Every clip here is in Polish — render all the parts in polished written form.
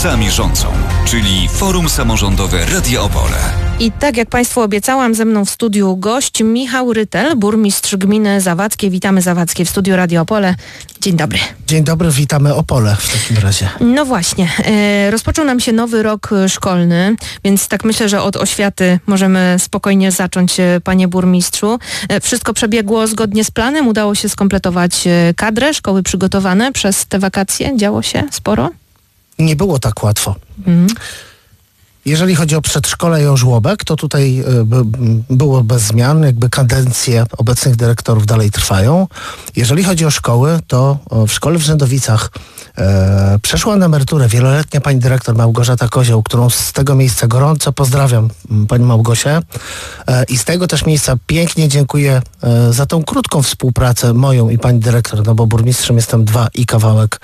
sami rządzą, czyli Forum Samorządowe Radia Opole. I tak jak Państwu obiecałam, ze mną w studiu gość Michał Rytel, burmistrz gminy Zawadzkie. Witamy Zawadzkie w studiu Radio Opole. Dzień dobry. Dzień dobry, witamy Opole w takim razie. No właśnie, rozpoczął nam się nowy rok szkolny, więc tak myślę, że od oświaty możemy spokojnie zacząć, panie burmistrzu. Wszystko przebiegło zgodnie z planem, udało się skompletować kadrę, szkoły przygotowane przez te wakacje, działo się sporo? Nie było tak łatwo. Jeżeli chodzi o przedszkole i o żłobek, to tutaj było bez zmian, jakby kadencje obecnych dyrektorów dalej trwają. Jeżeli chodzi o szkoły, to w szkole w Rzędowicach przeszła na emeryturę wieloletnia pani dyrektor Małgorzata Kozioł, którą z tego miejsca gorąco pozdrawiam, pani Małgosię. I z tego też miejsca pięknie dziękuję za tą krótką współpracę moją i pani dyrektor, no bo burmistrzem jestem 2 i kawałek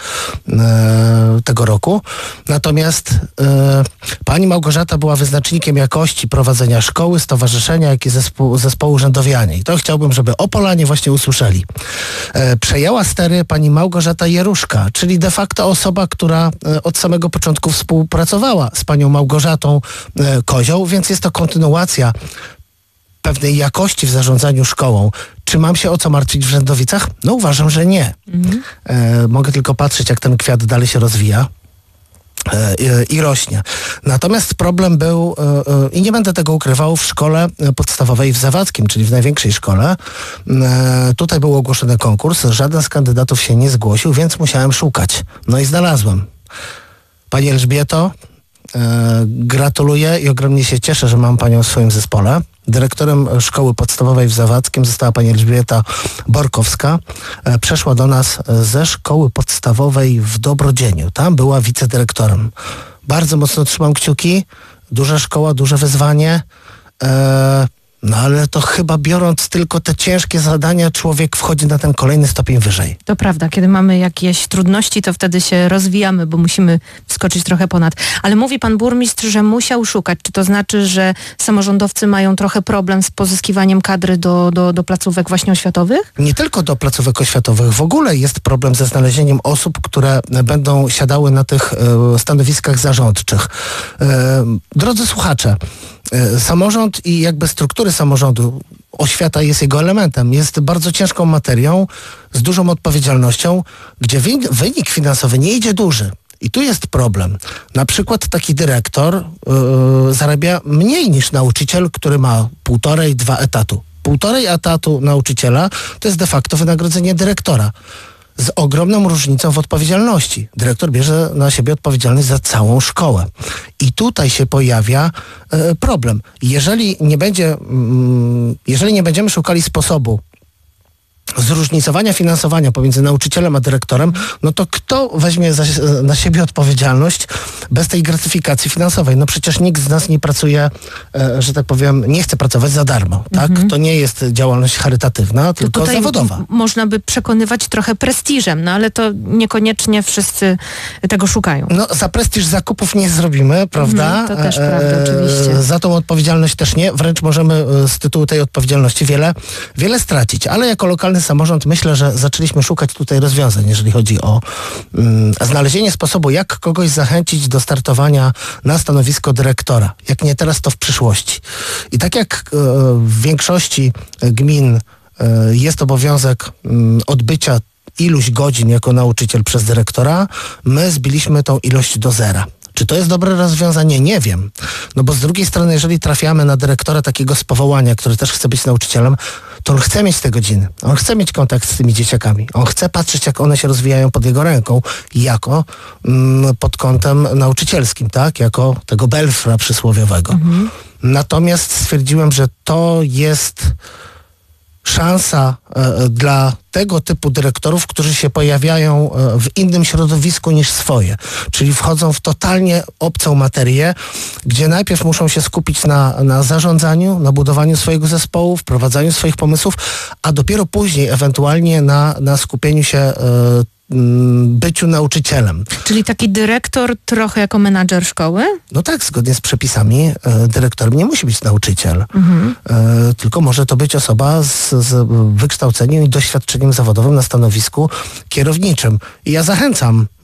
tego roku. Natomiast pani Małgorzata była wyznacznikiem jakości prowadzenia szkoły, stowarzyszenia, jak i zespołu Urzędowianie. I to chciałbym, żeby Opolanie właśnie usłyszeli. Przejęła stery pani Małgorzata Jeruszka, czyli de facto osoba, która od samego początku współpracowała z panią Małgorzatą Kozioł, więc jest to kontynuacja pewnej jakości w zarządzaniu szkołą. Czy mam się o co martwić w Rzędowicach? No uważam, że nie. Mogę tylko patrzeć, jak ten kwiat dalej się rozwija i rośnie. Natomiast problem był, i nie będę tego ukrywał, w szkole podstawowej w Zawadzkim, czyli w największej szkole. Tutaj był ogłoszony konkurs, żaden z kandydatów się nie zgłosił, więc musiałem szukać. No i znalazłem. Pani Elżbieto, gratuluję i ogromnie się cieszę, że mam panią w swoim zespole. Dyrektorem szkoły podstawowej w Zawadzkim została pani Elżbieta Borkowska. Przeszła do nas ze szkoły podstawowej w Dobrodzieniu. Tam była wicedyrektorem. Bardzo mocno trzymam kciuki. Duża szkoła, duże wyzwanie. No ale to chyba biorąc tylko te ciężkie zadania, człowiek wchodzi na ten kolejny stopień wyżej. To prawda, kiedy mamy jakieś trudności, to wtedy się rozwijamy, bo musimy wskoczyć trochę ponad. Ale mówi pan burmistrz, że musiał szukać. Czy to znaczy, że samorządowcy mają trochę problem z pozyskiwaniem kadry do placówek właśnie oświatowych? Nie tylko do placówek oświatowych. W ogóle jest problem ze znalezieniem osób, które będą siadały na tych stanowiskach zarządczych. Drodzy słuchacze, samorząd i jakby struktury samorządu, oświata jest jego elementem, jest bardzo ciężką materią, z dużą odpowiedzialnością, gdzie wynik finansowy nie idzie duży. I tu jest problem. Na przykład taki dyrektor zarabia mniej niż nauczyciel, który ma 1,5–2 etatu. 1,5 etatu nauczyciela to jest de facto wynagrodzenie dyrektora. Z ogromną różnicą w odpowiedzialności. Dyrektor bierze na siebie odpowiedzialność za całą szkołę. I tutaj się pojawia problem. Jeżeli nie będziemy szukali sposobu zróżnicowania finansowania pomiędzy nauczycielem a dyrektorem, no to kto weźmie na siebie odpowiedzialność bez tej gratyfikacji finansowej? No przecież nikt z nas nie pracuje, że tak powiem, nie chce pracować za darmo, tak? To nie jest działalność charytatywna, tylko zawodowa. Można by przekonywać trochę prestiżem, no ale to niekoniecznie wszyscy tego szukają. No za prestiż zakupów nie zrobimy, prawda? To też prawda, oczywiście. Za tą odpowiedzialność też nie, wręcz możemy z tytułu tej odpowiedzialności wiele stracić, ale jako lokalny samorząd myślę, że zaczęliśmy szukać tutaj rozwiązań, jeżeli chodzi o znalezienie sposobu, jak kogoś zachęcić do startowania na stanowisko dyrektora. Jak nie teraz, to w przyszłości. I tak jak w większości gmin jest obowiązek odbycia iluś godzin jako nauczyciel przez dyrektora, my zbiliśmy tą ilość do 0. Czy to jest dobre rozwiązanie? Nie wiem. No bo z drugiej strony, jeżeli trafiamy na dyrektora takiego z powołania, który też chce być nauczycielem, to on chce mieć te godziny. On chce mieć kontakt z tymi dzieciakami. On chce patrzeć, jak one się rozwijają pod jego ręką, jako pod kątem nauczycielskim, tak? Jako tego belfra przysłowiowego. Natomiast stwierdziłem, że to jest szansa dla tego typu dyrektorów, którzy się pojawiają w innym środowisku niż swoje. Czyli wchodzą w totalnie obcą materię, gdzie najpierw muszą się skupić na zarządzaniu, na budowaniu swojego zespołu, wprowadzaniu swoich pomysłów, a dopiero później ewentualnie na skupieniu się byciu nauczycielem. Czyli taki dyrektor trochę jako menadżer szkoły? No tak, zgodnie z przepisami dyrektorem nie musi być nauczyciel, tylko może to być osoba z wykształceniem i doświadczeniem zawodowym na stanowisku kierowniczym. I ja zachęcam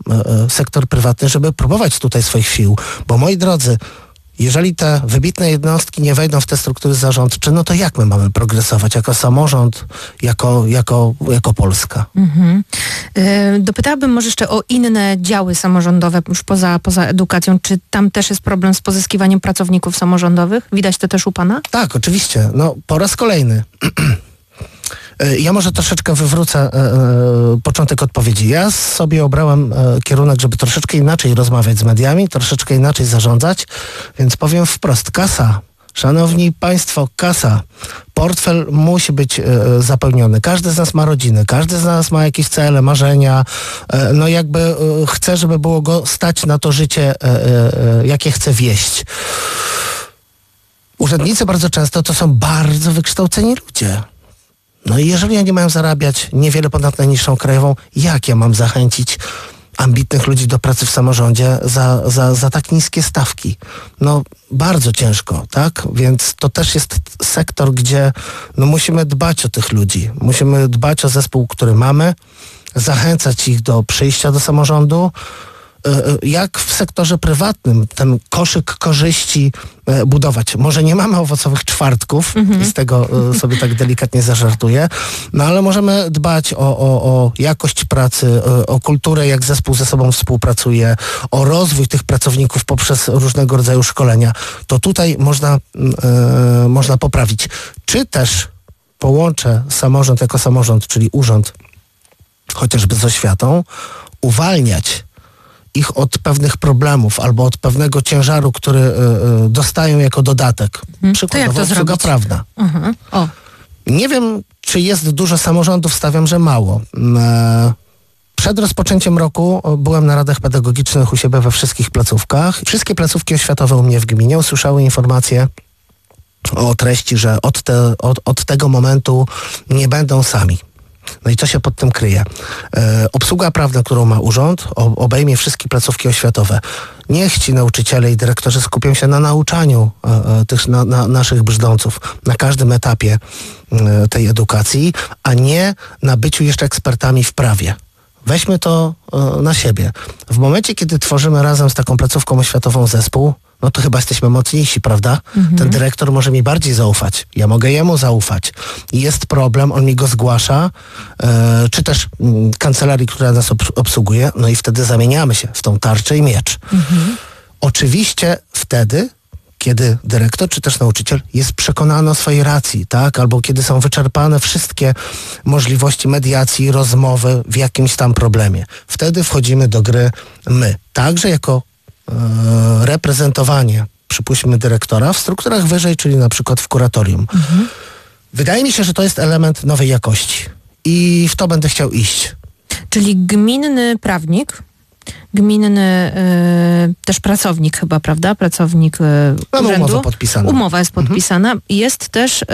sektor prywatny, żeby próbować tutaj swoich sił. Bo moi drodzy, jeżeli te wybitne jednostki nie wejdą w te struktury zarządcze, no to jak my mamy progresować jako samorząd, jako Polska? Dopytałabym może jeszcze o inne działy samorządowe, już poza edukacją. Czy tam też jest problem z pozyskiwaniem pracowników samorządowych? Widać to też u pana? Tak, oczywiście. No, po raz kolejny. Ja może troszeczkę wywrócę początek odpowiedzi. Ja sobie obrałem kierunek, żeby troszeczkę inaczej rozmawiać z mediami, troszeczkę inaczej zarządzać, więc powiem wprost, kasa. Szanowni Państwo, kasa. Portfel musi być zapełniony. Każdy z nas ma rodzinę, każdy z nas ma jakieś cele, marzenia. No jakby chce, żeby było go stać na to życie, jakie chce wieść. Urzędnicy bardzo często to są bardzo wykształceni ludzie. No i jeżeli oni mają zarabiać niewiele ponad najniższą krajową, jak ja mam zachęcić ambitnych ludzi do pracy w samorządzie za tak niskie stawki? No bardzo ciężko, tak? Więc to też jest sektor, gdzie no, musimy dbać o tych ludzi. Musimy dbać o zespół, który mamy, zachęcać ich do przyjścia do samorządu. Jak w sektorze prywatnym ten koszyk korzyści budować. Może nie mamy owocowych czwartków i z tego sobie tak delikatnie zażartuję, no ale możemy dbać o jakość pracy, o kulturę, jak zespół ze sobą współpracuje, o rozwój tych pracowników poprzez różnego rodzaju szkolenia. To tutaj można poprawić. Czy też połączę samorząd jako samorząd, czyli urząd, chociażby z oświatą, uwalniać ich od pewnych problemów albo od pewnego ciężaru, który dostają jako dodatek. Przykładowo obsługa prawna. Nie wiem, czy jest dużo samorządów, stawiam, że mało. Przed rozpoczęciem roku byłem na radach pedagogicznych u siebie we wszystkich placówkach. Wszystkie placówki oświatowe u mnie w gminie usłyszały informacje o treści, że od tego momentu nie będą sami. No i co się pod tym kryje? Obsługa prawna, którą ma urząd, obejmie wszystkie placówki oświatowe. Niech ci nauczyciele i dyrektorzy skupią się na nauczaniu tych naszych brzdąców na każdym etapie tej edukacji, a nie na byciu jeszcze ekspertami w prawie. Weźmy to na siebie. W momencie, kiedy tworzymy razem z taką placówką oświatową zespół, no to chyba jesteśmy mocniejsi, prawda? Ten dyrektor może mi bardziej zaufać. Ja mogę jemu zaufać. Jest problem, on mi go zgłasza, czy też kancelarii, która nas obsługuje, no i wtedy zamieniamy się w tą tarczę i miecz. Oczywiście wtedy, kiedy dyrektor czy też nauczyciel jest przekonany o swojej racji, tak? Albo kiedy są wyczerpane wszystkie możliwości mediacji, rozmowy w jakimś tam problemie. Wtedy wchodzimy do gry my. Także jako reprezentowanie, przypuśćmy, dyrektora w strukturach wyżej, czyli na przykład w kuratorium. Wydaje mi się, że to jest element nowej jakości i w to będę chciał iść. Czyli gminny prawnik, gminny też pracownik chyba, prawda? Pracownik urzędu. Umowę podpisaną. Umowa jest podpisana. Jest też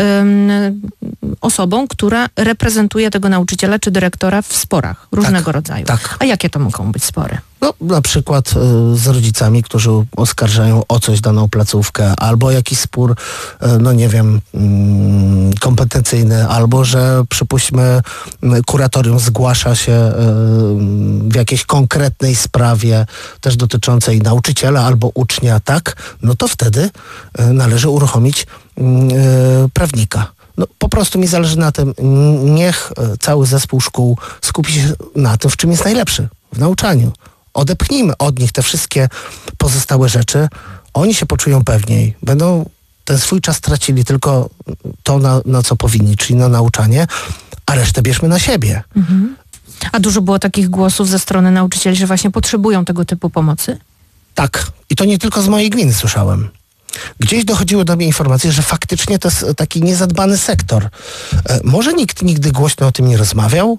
osobą, która reprezentuje tego nauczyciela czy dyrektora w sporach różnego rodzaju. Tak. A jakie to mogą być spory? No, na przykład z rodzicami, którzy oskarżają o coś daną placówkę, albo jakiś spór, no nie wiem, kompetencyjny, albo że przypuśćmy kuratorium zgłasza się w jakiejś konkretnej sprawie, też dotyczącej nauczyciela albo ucznia, tak, no to wtedy należy uruchomić prawnika. No, po prostu mi zależy na tym, niech cały zespół szkół skupi się na tym, w czym jest najlepszy, w nauczaniu. Odepchnijmy od nich te wszystkie pozostałe rzeczy. Oni się poczują pewniej. Będą ten swój czas tracili tylko to, na co powinni, czyli na nauczanie, a resztę bierzmy na siebie. A dużo było takich głosów ze strony nauczycieli, że właśnie potrzebują tego typu pomocy? Tak. I to nie tylko z mojej gminy słyszałem. Gdzieś dochodziły do mnie informacje, że faktycznie to jest taki niezadbany sektor. Może nikt nigdy głośno o tym nie rozmawiał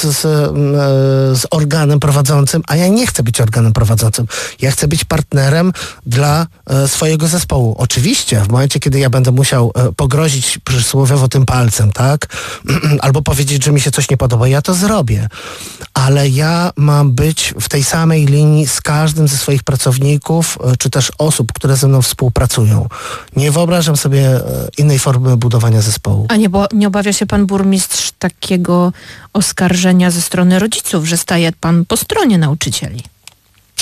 z organem prowadzącym, a ja nie chcę być organem prowadzącym. Ja chcę być partnerem dla swojego zespołu. Oczywiście w momencie, kiedy ja będę musiał pogrozić przysłowiowo tym palcem, tak? Albo powiedzieć, że mi się coś nie podoba, ja to zrobię. Ale ja mam być w tej samej linii z każdym ze swoich pracowników, czy też osób, które ze mną współpracują. Nie wyobrażam sobie innej formy budowania zespołu. A nie obawia się pan burmistrz takiego oskarżenia ze strony rodziców, że staje pan po stronie nauczycieli?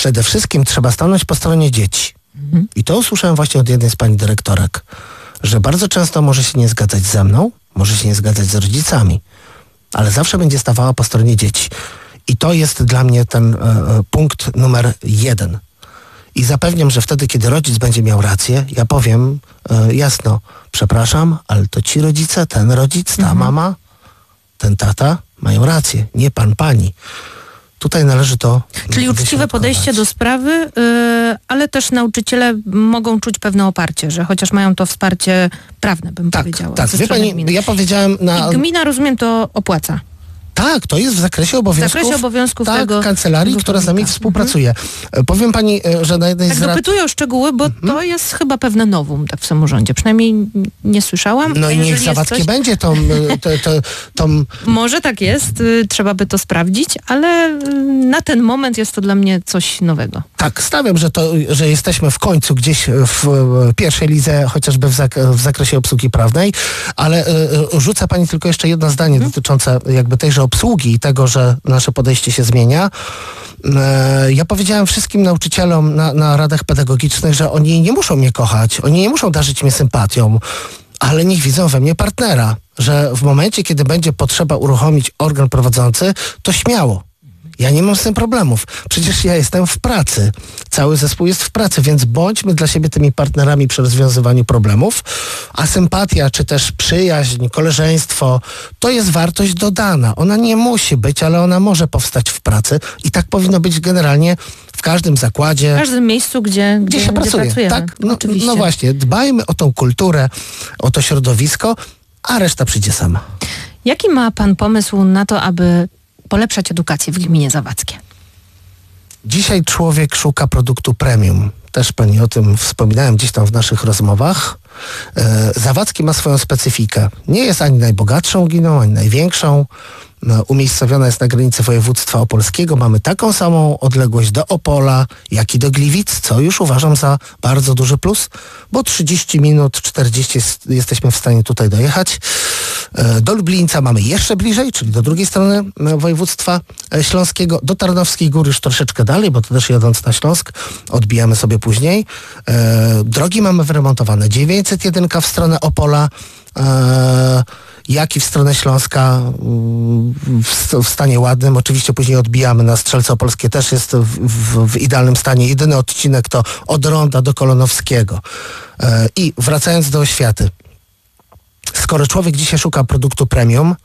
Przede wszystkim trzeba stanąć po stronie dzieci. I to usłyszałem właśnie od jednej z pani dyrektorek, że bardzo często może się nie zgadzać ze mną, może się nie zgadzać z rodzicami, ale zawsze będzie stawała po stronie dzieci. I to jest dla mnie ten punkt numer 1. I zapewniam, że wtedy, kiedy rodzic będzie miał rację, ja powiem jasno, przepraszam, ale to ci rodzice, ten rodzic, ta mama, ten tata mają rację, nie pan, pani. Tutaj należy to Czyli uczciwe podejście do sprawy, ale też nauczyciele mogą czuć pewne oparcie, że chociaż mają to wsparcie prawne, bym powiedziała. Tak, wie pani, gminy. ja powiedziałem I gmina, rozumiem, to opłaca. Tak, to jest w zakresie obowiązków tego kancelarii, która z nami współpracuje. Powiem pani, że na jednej tak z rad... dopytuję o szczegóły, bo to jest chyba pewne nowum tak w samorządzie. Przynajmniej nie słyszałam. No i niech Zawadzkie będzie tą... Może tak jest, trzeba by to sprawdzić, ale na ten moment jest to dla mnie coś nowego. Tak, stawiam, że jesteśmy w końcu gdzieś w pierwszej lidze, chociażby w zakresie obsługi prawnej, ale rzucę pani tylko jeszcze jedno zdanie dotyczące jakby tejże obsługi i tego, że nasze podejście się zmienia. Ja powiedziałem wszystkim nauczycielom na radach pedagogicznych, że oni nie muszą mnie kochać, oni nie muszą darzyć mnie sympatią, ale niech widzą we mnie partnera, że w momencie, kiedy będzie potrzeba uruchomić organ prowadzący, to śmiało. Ja nie mam z tym problemów. Przecież ja jestem w pracy. Cały zespół jest w pracy, więc bądźmy dla siebie tymi partnerami przy rozwiązywaniu problemów. A sympatia, czy też przyjaźń, koleżeństwo, to jest wartość dodana. Ona nie musi być, ale ona może powstać w pracy i tak powinno być generalnie w każdym zakładzie. W każdym miejscu, gdzie się pracuje. Tak? No właśnie, dbajmy o tą kulturę, o to środowisko, a reszta przyjdzie sama. Jaki ma pan pomysł na to, aby polepszać edukację w gminie Zawadzkie? Dzisiaj człowiek szuka produktu premium. Też pani o tym wspominałem gdzieś tam w naszych rozmowach. Zawadzkie ma swoją specyfikę. Nie jest ani najbogatszą gminą, ani największą. Umiejscowiona jest na granicy województwa opolskiego. Mamy taką samą odległość do Opola, jak i do Gliwic, co już uważam za bardzo duży plus, bo 30 minut, 40 jesteśmy w stanie tutaj dojechać. Do Lublińca mamy jeszcze bliżej, czyli do drugiej strony województwa śląskiego. Do Tarnowskiej Góry już troszeczkę dalej, bo to też jadąc na Śląsk, odbijamy sobie później. Drogi mamy wyremontowane. 901 w stronę Opola, jak i w stronę Śląska w stanie ładnym. Oczywiście później odbijamy na Strzelce Opolskie, też jest w idealnym stanie. Jedyny odcinek to od Ronda do Kolonowskiego. I wracając do oświaty. Skoro człowiek dzisiaj szuka produktu premium,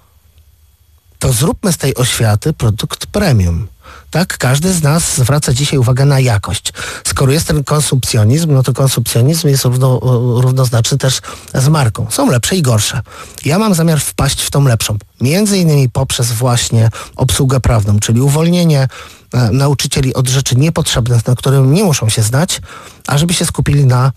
to zróbmy z tej oświaty produkt premium. Tak, każdy z nas zwraca dzisiaj uwagę na jakość. Skoro jest ten konsumpcjonizm, no to konsumpcjonizm jest równoznaczny też z marką. Są lepsze i gorsze. Ja mam zamiar wpaść w tą lepszą. Między innymi poprzez właśnie obsługę prawną, czyli uwolnienie nauczycieli od rzeczy niepotrzebnych, na które nie muszą się znać, a żeby się skupili na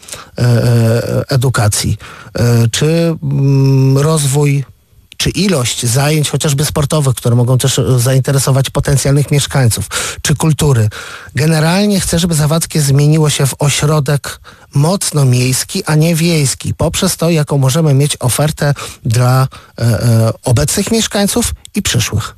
edukacji. Czy rozwój, czy ilość zajęć chociażby sportowych, które mogą też zainteresować potencjalnych mieszkańców, czy kultury. Generalnie chcę, żeby Zawadzkie zmieniło się w ośrodek mocno miejski, a nie wiejski, poprzez to, jaką możemy mieć ofertę dla obecnych mieszkańców i przyszłych.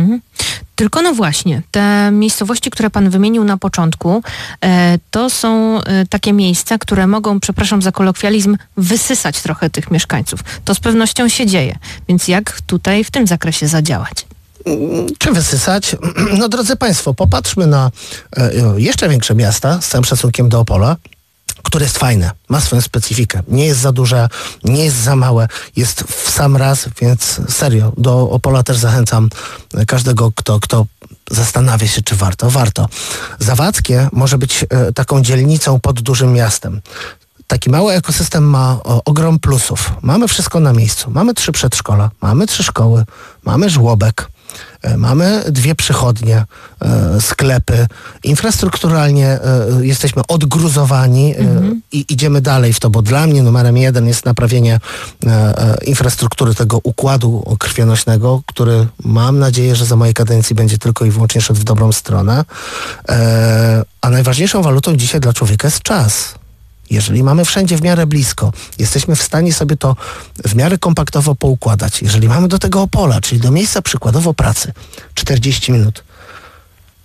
Tylko no właśnie, te miejscowości, które pan wymienił na początku, to są takie miejsca, które mogą, przepraszam za kolokwializm, wysysać trochę tych mieszkańców. To z pewnością się dzieje. Więc jak tutaj w tym zakresie zadziałać? Czy wysysać? No drodzy państwo, popatrzmy na jeszcze większe miasta, z całym szacunkiem do Opola, które jest fajne, ma swoją specyfikę. Nie jest za duże, nie jest za małe, jest w sam raz, więc serio, do Opola też zachęcam każdego, kto zastanawia się, czy warto. Warto. Zawadzkie może być taką dzielnicą pod dużym miastem. Taki mały ekosystem ma ogrom plusów. Mamy wszystko na miejscu. Mamy 3 przedszkola, mamy 3 szkoły, mamy żłobek, mamy 2 przychodnie, sklepy. Infrastrukturalnie jesteśmy odgruzowani i idziemy dalej w to, bo dla mnie numerem 1 jest naprawienie infrastruktury tego układu krwionośnego, który mam nadzieję, że za mojej kadencji będzie tylko i wyłącznie szedł w dobrą stronę. A najważniejszą walutą dzisiaj dla człowieka jest czas. Jeżeli mamy wszędzie w miarę blisko, jesteśmy w stanie sobie to w miarę kompaktowo poukładać. Jeżeli mamy do tego Opola, czyli do miejsca przykładowo pracy, 40 minut,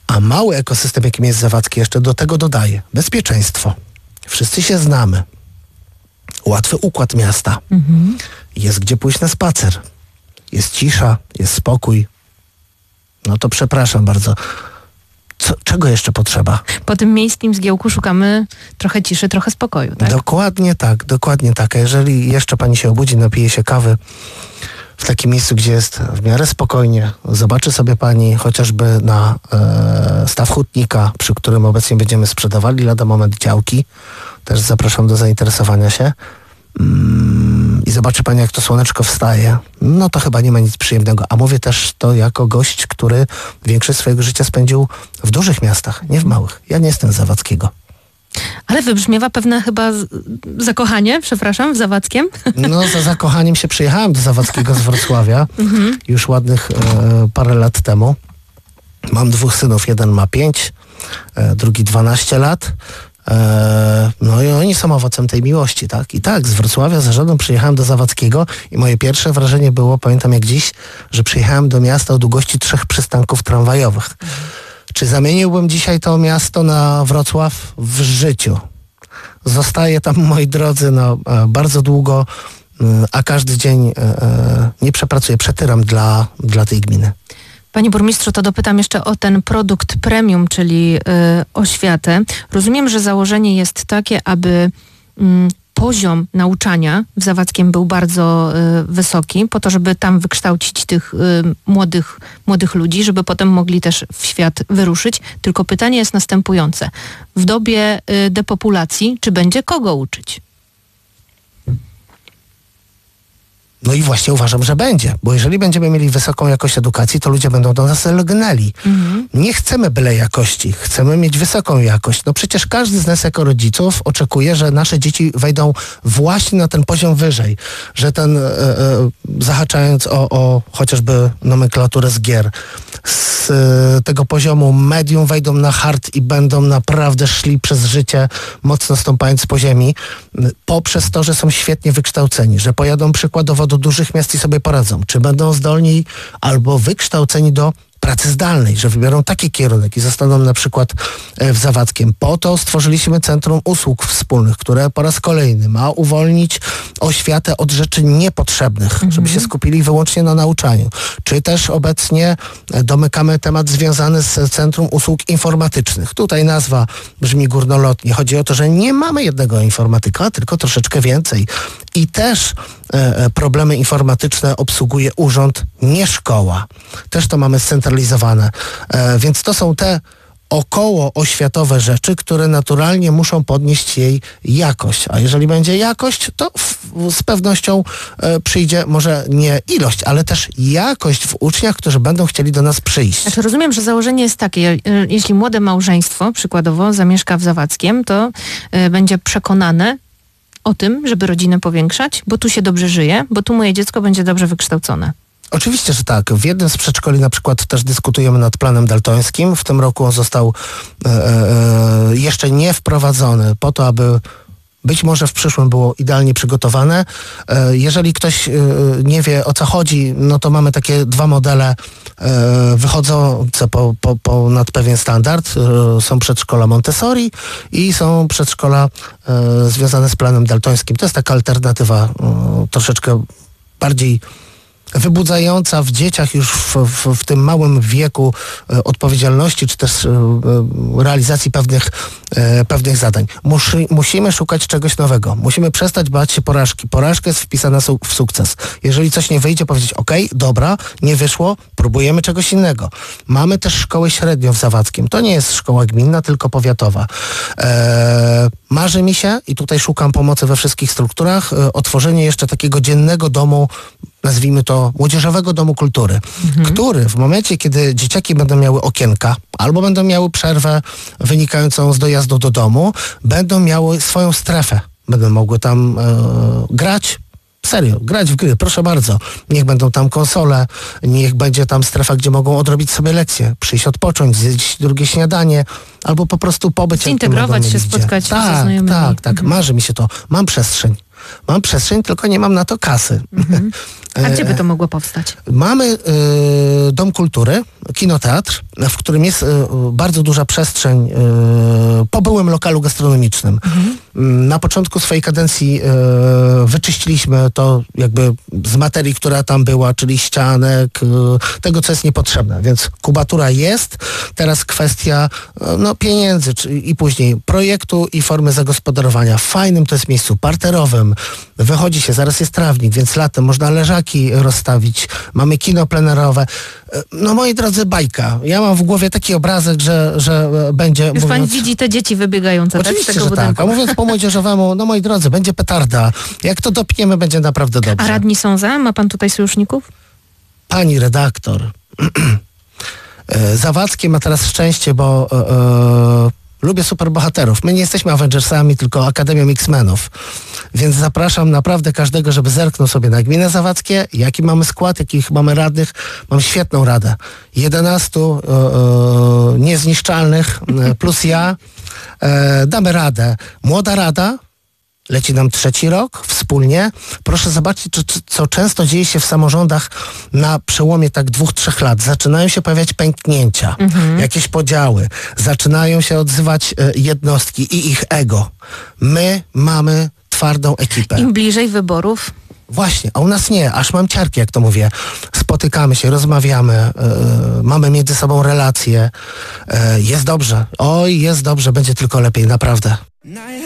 A mały ekosystem, jakim jest Zawadzkie, jeszcze do tego dodaje bezpieczeństwo. Wszyscy się znamy. Łatwy układ miasta. Jest gdzie pójść na spacer. Jest cisza, jest spokój. No to przepraszam bardzo. Czego jeszcze potrzeba? Po tym miejskim zgiełku szukamy trochę ciszy, trochę spokoju, tak? Dokładnie tak, dokładnie tak. A jeżeli jeszcze pani się obudzi, napije się kawy w takim miejscu, gdzie jest w miarę spokojnie, zobaczy sobie pani chociażby na staw hutnika, przy którym obecnie będziemy sprzedawali lada moment działki. Też zapraszam do zainteresowania się. I zobaczy pani, jak to słoneczko wstaje, no to chyba nie ma nic przyjemnego. A mówię też to jako gość, który większość swojego życia spędził w dużych miastach, nie w małych. Ja nie jestem z Zawadzkiego. Ale wybrzmiewa pewne chyba zakochanie, przepraszam, w Zawadzkiem. No, za zakochaniem się przyjechałem do Zawadzkiego z Wrocławia już ładnych parę lat temu. Mam 2 synów, jeden ma 5, drugi 12 lat. No i oni są owocem tej miłości, tak? I tak, z Wrocławia za żoną przyjechałem do Zawadzkiego i moje pierwsze wrażenie było, pamiętam jak dziś, że przyjechałem do miasta o długości 3 przystanków tramwajowych. Czy zamieniłbym dzisiaj to miasto na Wrocław? W życiu. Zostaję tam, moi drodzy, bardzo długo, a każdy dzień nie przepracuję, przetyram dla tej gminy. Panie burmistrzu, to dopytam jeszcze o ten produkt premium, czyli oświatę. Rozumiem, że założenie jest takie, aby poziom nauczania w Zawadzkiem był bardzo wysoki, po to, żeby tam wykształcić tych młodych ludzi, żeby potem mogli też w świat wyruszyć. Tylko pytanie jest następujące. W dobie depopulacji, czy będzie kogo uczyć? No i właśnie uważam, że będzie, bo jeżeli będziemy mieli wysoką jakość edukacji, to ludzie będą do nas lgnęli. Nie chcemy byle jakości, chcemy mieć wysoką jakość. No przecież każdy z nas jako rodziców oczekuje, że nasze dzieci wejdą właśnie na ten poziom wyżej, że ten, zahaczając o chociażby nomenklaturę z gier, z tego poziomu medium wejdą na hard i będą naprawdę szli przez życie, mocno stąpając po ziemi, poprzez to, że są świetnie wykształceni, że pojadą przykładowo do dużych miast i sobie poradzą, czy będą zdolni albo wykształceni do pracy zdalnej, że wybiorą taki kierunek i zostaną na przykład w Zawadzkiem. Po to stworzyliśmy Centrum Usług Wspólnych, które po raz kolejny ma uwolnić oświatę od rzeczy niepotrzebnych, żeby się skupili wyłącznie na nauczaniu. Czy też obecnie domykamy temat związany z Centrum Usług Informatycznych. Tutaj nazwa brzmi górnolotnie. Chodzi o to, że nie mamy jednego informatyka, tylko troszeczkę więcej. I też problemy informatyczne obsługuje urząd, nie szkoła. Też to mamy scentralizowane. Więc to są te około oświatowe rzeczy, które naturalnie muszą podnieść jej jakość. A jeżeli będzie jakość, to z pewnością przyjdzie może nie ilość, ale też jakość w uczniach, którzy będą chcieli do nas przyjść. Znaczy rozumiem, że założenie jest takie, jeśli młode małżeństwo przykładowo zamieszka w Zawadzkiem, to będzie przekonane o tym, żeby rodzinę powiększać, bo tu się dobrze żyje, bo tu moje dziecko będzie dobrze wykształcone. Oczywiście, że tak. W jednym z przedszkoli na przykład też dyskutujemy nad planem daltońskim. W tym roku on został jeszcze nie wprowadzony po to, aby być może w przyszłym było idealnie przygotowane. Jeżeli ktoś nie wie, o co chodzi, no to mamy takie 2 modele wychodzące ponad pewien standard. Są przedszkola Montessori i są przedszkola związane z planem daltońskim. To jest taka alternatywa troszeczkę bardziej wybudzająca w dzieciach już w tym małym wieku odpowiedzialności, czy też realizacji pewnych zadań. Musimy szukać czegoś nowego. Musimy przestać bać się porażki. Porażka jest wpisana w sukces. Jeżeli coś nie wyjdzie, powiedzieć dobra, nie wyszło, próbujemy czegoś innego. Mamy też szkołę średnią w Zawadzkiem. To nie jest szkoła gminna, tylko powiatowa. Marzy mi się, i tutaj szukam pomocy we wszystkich strukturach, otworzenie jeszcze takiego dziennego domu, nazwijmy to młodzieżowego domu kultury, który w momencie, kiedy dzieciaki będą miały okienka albo będą miały przerwę wynikającą z dojazdu do domu, będą miały swoją strefę. Będą mogły tam grać, serio, grać w gry, proszę bardzo. Niech będą tam konsole, niech będzie tam strefa, gdzie mogą odrobić sobie lekcje, przyjść odpocząć, zjeść drugie śniadanie, albo po prostu pobyć. Zintegrować się, spotkać się ze znajomymi. Tak, marzy mi się to. Mam przestrzeń, tylko nie mam na to kasy. A gdzie by to mogło powstać? Mamy Dom Kultury, kinoteatr, w którym jest bardzo duża przestrzeń po byłym lokalu gastronomicznym. Na początku swojej kadencji wyczyściliśmy to jakby z materii, która tam była, czyli ścianek, tego, co jest niepotrzebne. Więc kubatura jest. Teraz kwestia pieniędzy i później projektu i formy zagospodarowania. Fajnym to jest miejscu parterowym. Wychodzi się, zaraz jest trawnik, więc latem można leżaki rozstawić. Mamy kino plenerowe. No moi drodzy, bajka. Ja mam w głowie taki obrazek, że będzie... Już pan widzi te dzieci wybiegające, oczywiście, tak, z tego że budynku. tak. A mówiąc po młodzieżowemu, no moi drodzy, będzie petarda. Jak to dopniemy, będzie naprawdę dobrze. A radni są za? Ma pan tutaj sojuszników? Pani redaktor, Zawadzki ma teraz szczęście, bo lubię superbohaterów. My nie jesteśmy Avengersami, tylko Akademią X-Menów. Więc zapraszam naprawdę każdego, żeby zerknął sobie na gminę Zawadzkie, jaki mamy skład, jakich mamy radnych. Mam świetną radę. 11 niezniszczalnych plus ja. Damy radę. Młoda rada. Leci nam 3. rok wspólnie. Proszę zobaczyć, co często dzieje się w samorządach na przełomie tak 2-3 lat. Zaczynają się pojawiać pęknięcia, jakieś podziały. Zaczynają się odzywać jednostki i ich ego. My mamy twardą ekipę. Im bliżej wyborów. Właśnie, a u nas nie. Aż mam ciarki, jak to mówię. Spotykamy się, rozmawiamy, mamy między sobą relacje. Jest dobrze. Oj, jest dobrze. Będzie tylko lepiej, naprawdę.